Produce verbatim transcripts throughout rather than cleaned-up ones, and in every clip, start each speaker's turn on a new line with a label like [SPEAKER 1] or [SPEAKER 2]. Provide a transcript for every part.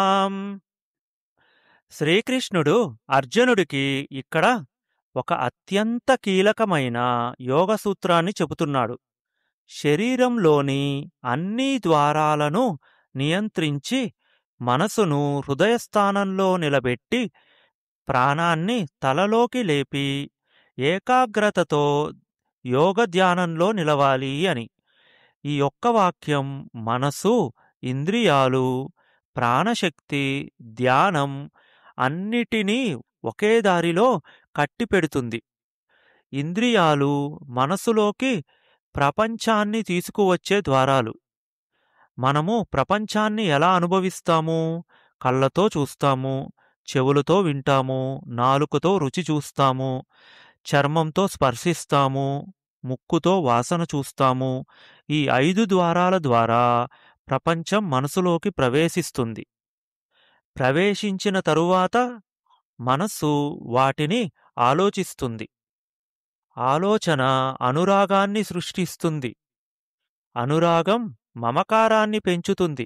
[SPEAKER 1] ఆం శ్రీకృష్ణుడు అర్జునుడికి ఇక్కడ ఒక అత్యంత కీలకమైన యోగ సూత్రాన్ని చెబుతున్నాడు. శరీరంలోని అన్ని ద్వారాలను నియంత్రించి మనసును హృదయస్థానంలో నిలబెట్టి ప్రాణాన్ని తలలోకి లేపి ఏకాగ్రతతో యోగ ధ్యానంలో నిలవాలి అని. ఈ ఒక్క వాక్యం మనసు, ఇంద్రియాలు, ప్రాణశక్తి, ధ్యానం అన్నిటినీ ఒకే దారిలో కట్టిపెడుతుంది. ఇంద్రియాలు మనసులోకి ప్రపంచాన్ని తీసుకువచ్చే ద్వారాలు. మనము ప్రపంచాన్ని ఎలా అనుభవిస్తాము? కళ్ళతో చూస్తాము, చెవులతో వింటాము, నాలుకతో రుచి చూస్తాము, చర్మంతో స్పర్శిస్తాము, ముక్కుతో వాసన చూస్తాము. ఈ ఐదు ద్వారాల ద్వారా ప్రపంచం మనసులోకి ప్రవేశిస్తుంది. ప్రవేశించిన తరువాత మనస్సు వాటిని ఆలోచిస్తుంది. ఆలోచన అనురాగాన్ని సృష్టిస్తుంది. అనురాగం మమకారాన్ని పెంచుతుంది.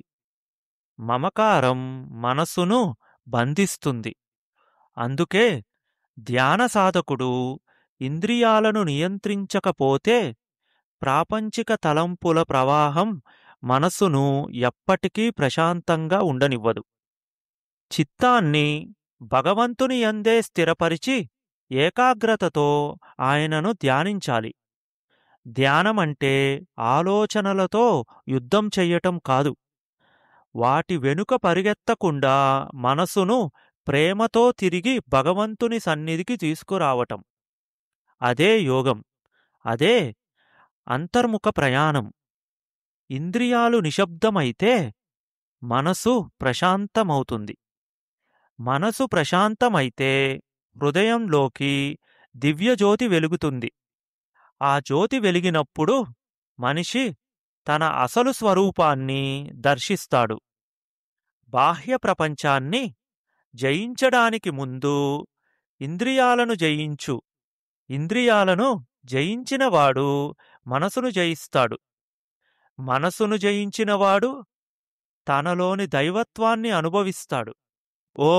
[SPEAKER 1] మమకారం మనస్సును బంధిస్తుంది. అందుకే ధ్యాన సాధకుడు ఇంద్రియాలను నియంత్రించకపోతే ప్రాపంచిక తలంపుల ప్రవాహం మనస్సును ఎప్పటికీ ప్రశాంతంగా ఉండనివ్వదు. చిత్తాన్ని భగవంతుని యందే స్థిరపరిచి ఏకాగ్రతతో ఆయనను ధ్యానించాలి. ధ్యానమంటే ఆలోచనలతో యుద్ధం చెయ్యటం కాదు. వాటి వెనుక పరిగెత్తకుండా మనసును ప్రేమతో తిరిగి భగవంతుని సన్నిధికి తీసుకురావటం. అదే యోగం. అదే అంతర్ముఖ ప్రయాణం. ఇంద్రియాలు నిశ్శబ్దమైతే మనసు ప్రశాంతమవుతుంది. మనసు ప్రశాంతమైతే హృదయంలోకి దివ్యజ్యోతి వెలుగుతుంది. ఆ జ్యోతి వెలిగినప్పుడు మనిషి తన అసలు స్వరూపాన్ని దర్శిస్తాడు. బాహ్య ప్రపంచాన్ని జయించడానికి ముందు ఇంద్రియాలను జయించు. ఇంద్రియాలను జయించినవాడు మనసును జయిస్తాడు. మనసును జయించినవాడు తనలోని దైవత్వాన్ని అనుభవిస్తాడు.